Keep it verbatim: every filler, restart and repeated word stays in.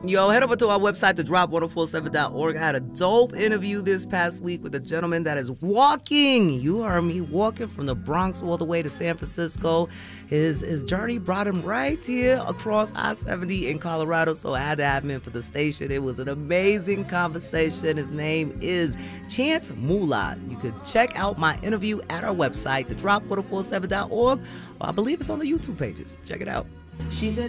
Yo, head over to our website, the drop one oh four seven dot org. I had a dope interview this past week with a gentleman that is walking. You heard me, walking from the Bronx all the way to San Francisco. His his journey brought him right here across I seventy in Colorado, so I had to have him in for the station. It was an amazing conversation. His name is Chance Moolah. You could check out my interview at our website, the drop one oh four seven dot org. I believe it's on the YouTube pages. Check it out. She said